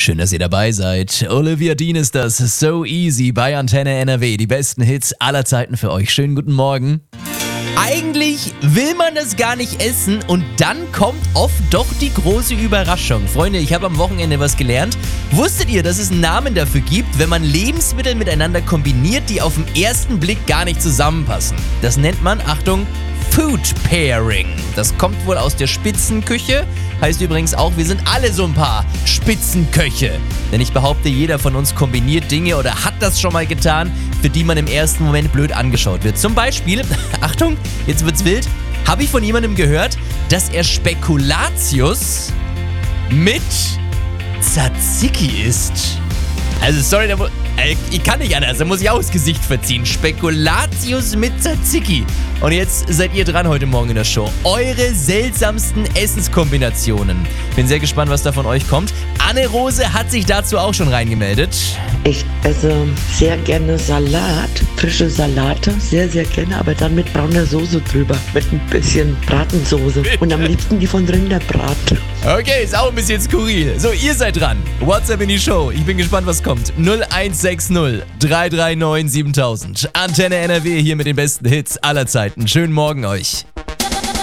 Schön, dass ihr dabei seid. Olivia Dean ist das. So easy bei Antenne NRW. Die besten Hits aller Zeiten für euch. Schönen guten Morgen. Eigentlich will man das gar nicht essen und dann kommt oft doch die große Überraschung. Freunde, ich habe am Wochenende was gelernt. Wusstet ihr, dass es einen Namen dafür gibt, wenn man Lebensmittel miteinander kombiniert, die auf den ersten Blick gar nicht zusammenpassen? Das nennt man, Achtung, Food Pairing. Das kommt wohl aus der Spitzenküche. Heißt übrigens auch, wir sind alle so ein paar Spitzenköche. Denn ich behaupte, jeder von uns kombiniert Dinge oder hat das schon mal getan, für die man im ersten Moment blöd angeschaut wird. Zum Beispiel, Achtung, jetzt wird's wild, habe ich von jemandem gehört, dass er Spekulatius mit Tzatziki isst. Also sorry, ich kann nicht anders, da muss ich auch das Gesicht verziehen. Spekulatius mit Tzatziki. Und jetzt seid ihr dran heute Morgen in der Show. Eure seltsamsten Essenskombinationen. Bin sehr gespannt, was da von euch kommt. Anne-Rose hat sich dazu auch schon reingemeldet. Ich esse sehr gerne Salat, frische Salate, sehr, sehr gerne, aber dann mit brauner Soße drüber, mit ein bisschen Bratensoße und am liebsten die von Rinderbraten. Okay, ist auch ein bisschen skurril. So, ihr seid dran. WhatsApp in die Show. Ich bin gespannt, was kommt. 0160 339 7000. Antenne NRW hier mit den besten Hits aller Zeiten. Schönen Morgen euch.